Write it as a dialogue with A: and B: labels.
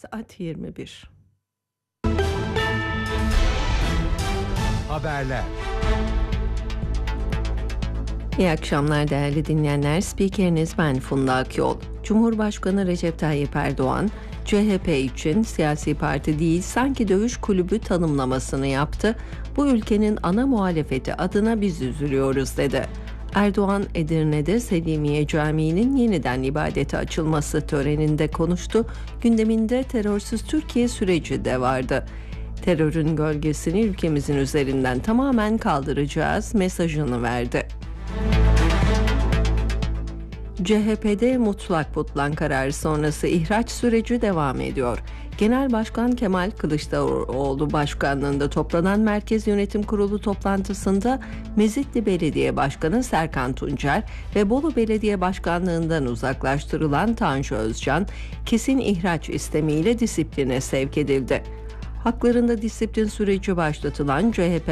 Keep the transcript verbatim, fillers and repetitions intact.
A: Saat yirmi bir.
B: Haberler.
A: İyi akşamlar değerli dinleyenler. Spikeriniz ben Funda Akyol. Cumhurbaşkanı Recep Tayyip Erdoğan, C H P için siyasi parti değil sanki dövüş kulübü tanımlamasını yaptı. Bu ülkenin ana muhalefeti adına biz üzülüyoruz dedi. Erdoğan, Edirne'de Selimiye Camii'nin yeniden ibadete açılması töreninde konuştu. Gündeminde terörsüz Türkiye süreci de vardı. Terörün gölgesini ülkemizin üzerinden tamamen kaldıracağız mesajını verdi. C H P'de mutlak butlan kararı sonrası ihraç süreci devam ediyor. Genel Başkan Kemal Kılıçdaroğlu başkanlığında toplanan Merkez Yönetim Kurulu toplantısında Mezitli Belediye Başkanı Serkan Tuncer ve Bolu Belediye Başkanlığından uzaklaştırılan Tanju Özcan kesin ihraç istemiyle disipline sevk edildi. Haklarında disiplin süreci başlatılan C H P